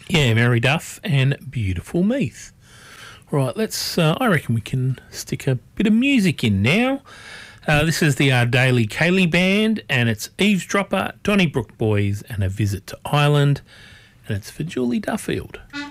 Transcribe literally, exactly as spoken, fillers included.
Yeah, Mary Duff and Beautiful Meath. Right, let's. Uh, I reckon we can stick a bit of music in now. Uh, this is the Ardalee Kaylee Band, and it's Eavesdropper, Donnybrook Boys, and A Visit to Ireland, and it's for Julie Duffield.